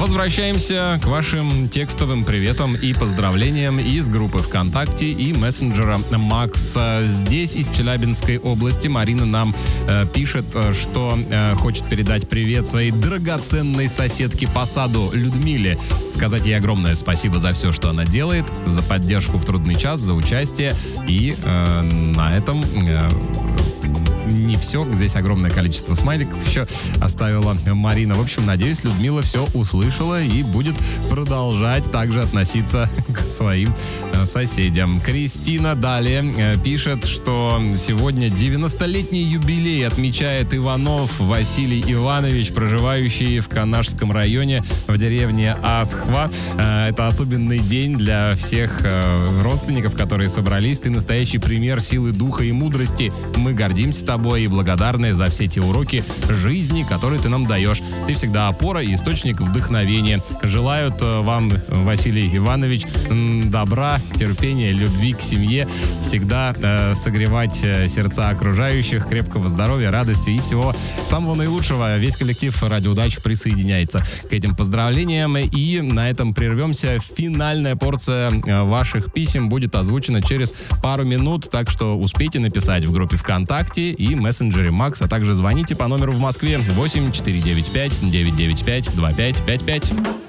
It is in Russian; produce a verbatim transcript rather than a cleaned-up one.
Возвращаемся к вашим текстовым приветам и поздравлениям из группы ВКонтакте и мессенджера Макс. Здесь из Челябинской области Марина нам э, пишет, что э, хочет передать привет своей драгоценной соседке по саду Людмиле. Сказать ей огромное спасибо за все, что она делает, за поддержку в трудный час, за участие. И э, на этом... Э, не все. Здесь огромное количество смайликов еще оставила Марина. В общем, надеюсь, Людмила все услышала и будет продолжать также относиться к своим соседям. Кристина далее пишет, что сегодня девяностолетний юбилей отмечает Иванов Василий Иванович, проживающий в Канашском районе в деревне Асхва. Это особенный день для всех родственников, которые собрались. Ты настоящий пример силы духа и мудрости. Мы гордимся тобой и благодарны за все те уроки жизни, которые ты нам даешь. Ты всегда опора и источник вдохновения. Желают вам, Василий Иванович, добра, терпения, любви к семье, всегда э, согревать сердца окружающих, крепкого здоровья, радости и всего самого наилучшего. Весь коллектив «Радио Удачи» присоединяется к этим поздравлениям. И на этом прервемся. Финальная порция ваших писем будет озвучена через пару минут, так что успейте написать в группе ВКонтакте и мессенджере Макс, а также звоните по номеру в Москве восемь четыре девять пять девять девять пять два пять пять пять.